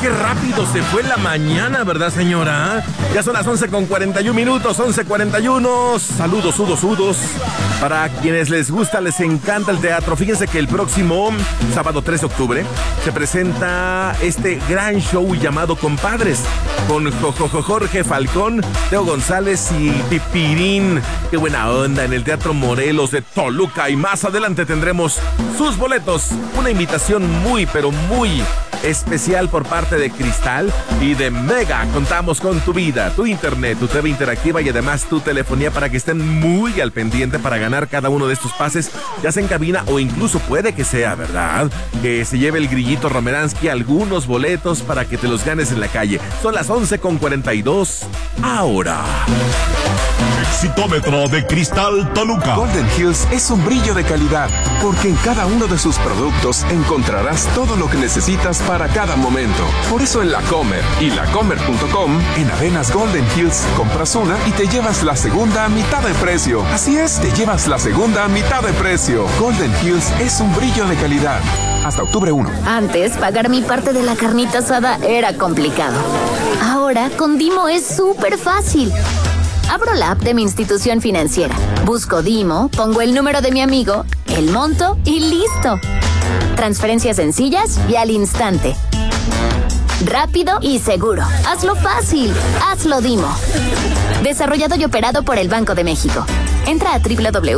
qué rápido se fue la mañana, ¿verdad, señora? Ya son las 11:41, 11:41. Saludos, sudos. Para quienes les gusta, les encanta el teatro, fíjense que el próximo sábado 3 de octubre se presenta este gran show llamado Compadres, con Jorge Falcón, Teo González y Pipirín. Qué buena onda en el Teatro Morelos de Toluca. Y más adelante tendremos sus boletos. Una invitación muy, pero muy especial por parte de Cristal y de Mega. Contamos con tu vida, tu internet, tu TV interactiva y además tu telefonía para que estén muy al pendiente para ganar cada uno de estos pases, ya sea en cabina o incluso puede que sea, ¿verdad?, que se lleve el grillito Romeransky algunos boletos para que te los ganes en la calle. Son las 11:42 ahora. Exitómetro de Cristal Toluca. Golden Hills es un brillo de calidad, porque en cada uno de sus productos encontrarás todo lo que necesitas para cada momento. Por eso en La Comer y lacomer.com, en Avenas Golden Hills, compras una y te llevas la segunda a mitad de precio. Así es, te llevas la segunda a mitad de precio. Golden Hills es un brillo de calidad. Hasta octubre 1. Antes, pagar mi parte de la carnita asada era complicado. Ahora, con Dimo es súper fácil. Abro la app de mi institución financiera, busco Dimo, pongo el número de mi amigo, el monto y listo. Transferencias sencillas y al instante. Rápido y seguro. Hazlo fácil. Hazlo Dimo. Desarrollado y operado por el Banco de México. Entra a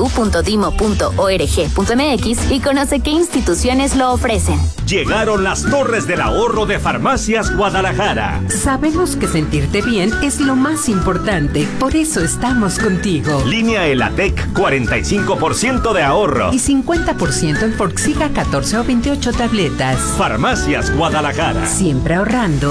www.dimo.org.mx y conoce qué instituciones lo ofrecen. Llegaron las Torres del Ahorro de Farmacias Guadalajara. Sabemos que sentirte bien es lo más importante, por eso estamos contigo. Línea Elatec, 45% de ahorro. Y 50% en Forxiga 14 o 28 tabletas. Farmacias Guadalajara. Siempre ahorrando.